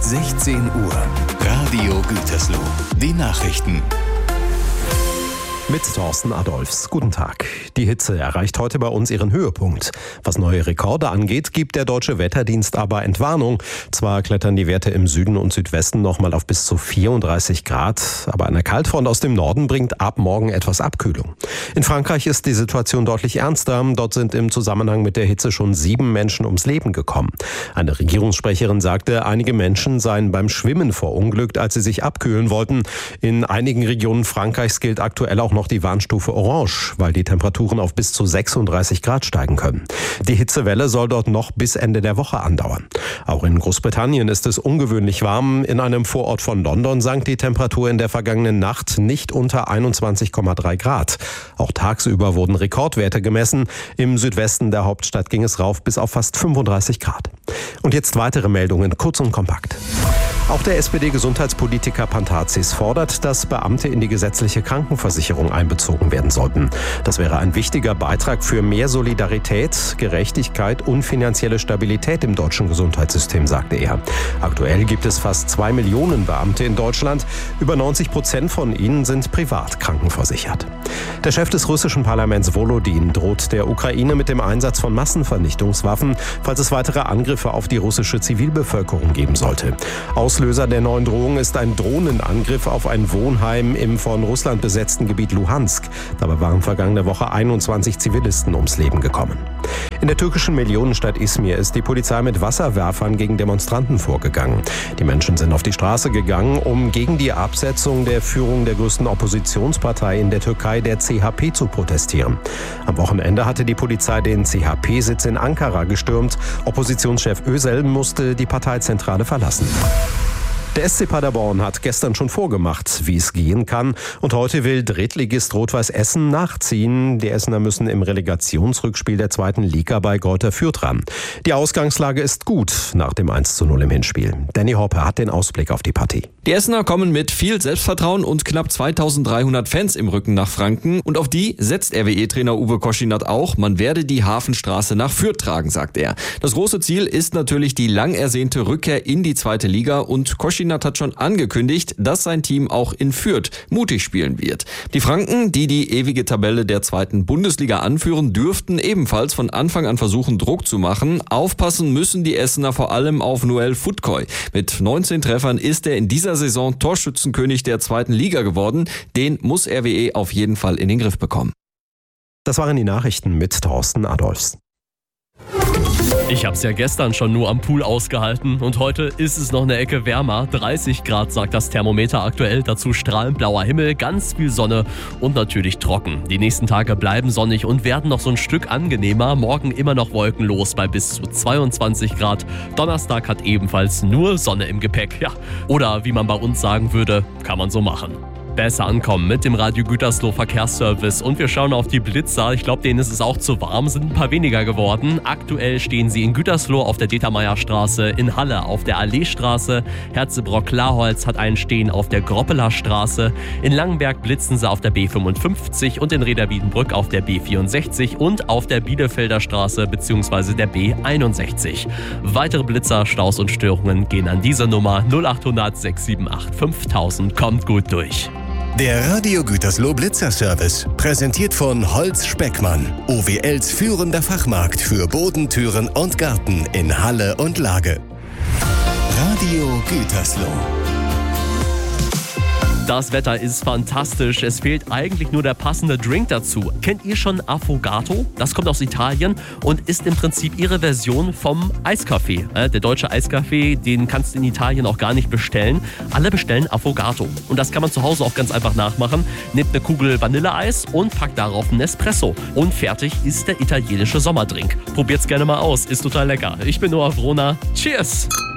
16 Uhr. Radio Gütersloh. Die Nachrichten. Mit Thorsten Adolfs. Guten Tag. Die Hitze erreicht heute bei uns ihren Höhepunkt. Was neue Rekorde angeht, gibt der Deutsche Wetterdienst aber Entwarnung. Zwar klettern die Werte im Süden und Südwesten nochmal auf bis zu 34 Grad, aber eine Kaltfront aus dem Norden bringt ab morgen etwas Abkühlung. In Frankreich ist die Situation deutlich ernster. Dort sind im Zusammenhang mit der Hitze schon 7 Menschen ums Leben gekommen. Eine Regierungssprecherin sagte, einige Menschen seien beim Schwimmen verunglückt, als sie sich abkühlen wollten. In einigen Regionen Frankreichs gilt aktuell auch noch die Warnstufe Orange, weil die Temperaturen auf bis zu 36 Grad steigen können. Die Hitzewelle soll dort noch bis Ende der Woche andauern. Auch in Großbritannien ist es ungewöhnlich warm. In einem Vorort von London sank die Temperatur in der vergangenen Nacht nicht unter 21,3 Grad. Auch tagsüber wurden Rekordwerte gemessen. Im Südwesten der Hauptstadt ging es rauf bis auf fast 35 Grad. Und jetzt weitere Meldungen, kurz und kompakt. Auch der SPD-Gesundheitspolitiker Pantazis fordert, dass Beamte in die gesetzliche Krankenversicherung einbezogen werden sollten. Das wäre ein wichtiger Beitrag für mehr Solidarität, Gerechtigkeit und finanzielle Stabilität im deutschen Gesundheitssystem, sagte er. Aktuell gibt es fast 2 Millionen Beamte in Deutschland. Über 90% von ihnen sind privat krankenversichert. Der Chef des russischen Parlaments Volodin droht der Ukraine mit dem Einsatz von Massenvernichtungswaffen, falls es weitere Angriffe auf die russische Zivilbevölkerung geben sollte. Auslöser der neuen Drohung ist ein Drohnenangriff auf ein Wohnheim im von Russland besetzten Gebiet Luhansk. Dabei waren vergangene Woche 21 Zivilisten ums Leben gekommen. In der türkischen Millionenstadt Izmir ist die Polizei mit Wasserwerfern gegen Demonstranten vorgegangen. Die Menschen sind auf die Straße gegangen, um gegen die Absetzung der Führung der größten Oppositionspartei in der Türkei, der CHP, zu protestieren. Am Wochenende hatte die Polizei den CHP-Sitz in Ankara gestürmt. Oppositionschef Özel musste die Parteizentrale verlassen. Der SC Paderborn hat gestern schon vorgemacht, wie es gehen kann. Und heute will Drittligist Rot-Weiß Essen nachziehen. Die Essener müssen im Relegationsrückspiel der 2. Liga bei Greuther Fürth ran. Die Ausgangslage ist gut nach dem 1:0 im Hinspiel. Danny Hoppe hat den Ausblick auf die Partie. Die Essener kommen mit viel Selbstvertrauen und knapp 2300 Fans im Rücken nach Franken. Und auf die setzt RWE-Trainer Uwe Koschinat auch. Man werde die Hafenstraße nach Fürth tragen, sagt er. Das große Ziel ist natürlich die lang ersehnte Rückkehr in die 2. Liga. Und Koschinat hat schon angekündigt, dass sein Team auch in Fürth mutig spielen wird. Die Franken, die die ewige Tabelle der 2. Bundesliga anführen, dürften ebenfalls von Anfang an versuchen, Druck zu machen. Aufpassen müssen die Essener vor allem auf Noel Futkoy. Mit 19 Treffern ist er in dieser Saison Torschützenkönig der 2. Liga geworden. Den muss RWE auf jeden Fall in den Griff bekommen. Das waren die Nachrichten mit Thorsten Adolfs. Ich hab's ja gestern schon nur am Pool ausgehalten und heute ist es noch eine Ecke wärmer. 30 Grad sagt das Thermometer aktuell, dazu strahlend blauer Himmel, ganz viel Sonne und natürlich trocken. Die nächsten Tage bleiben sonnig und werden noch so ein Stück angenehmer. Morgen immer noch wolkenlos bei bis zu 22 Grad. Donnerstag hat ebenfalls nur Sonne im Gepäck. Ja, oder wie man bei uns sagen würde, kann man so machen. Besser ankommen mit dem Radio Gütersloh Verkehrsservice und wir schauen auf die Blitzer. Ich glaube, denen ist es auch zu warm, sind ein paar weniger geworden. Aktuell stehen sie in Gütersloh auf der Dietermeierstraße, in Halle auf der Alleestraße, Herzebrock-Klarholz hat einen stehen auf der Groppeler Straße, in Langenberg blitzen sie auf der B55 und in Reda-Wiedenbrück auf der B64 und auf der Bielefelder Straße bzw. der B61. Weitere Blitzer, Staus und Störungen gehen an diese Nummer 0800 678 5000. Kommt gut durch. Der Radio Gütersloh Blitzer-Service, präsentiert von Holz Speckmann, OWLs führender Fachmarkt für Boden, Türen und Garten in Halle und Lage. Radio Gütersloh. Das Wetter ist fantastisch. Es fehlt eigentlich nur der passende Drink dazu. Kennt ihr schon Affogato? Das kommt aus Italien und ist im Prinzip ihre Version vom Eiskaffee. Der deutsche Eiskaffee, den kannst du in Italien auch gar nicht bestellen. Alle bestellen Affogato. Und das kann man zu Hause auch ganz einfach nachmachen. Nehmt eine Kugel Vanilleeis und packt darauf einen Espresso. Und fertig ist der italienische Sommerdrink. Probiert's gerne mal aus, ist total lecker. Ich bin Noah Vrona. Cheers!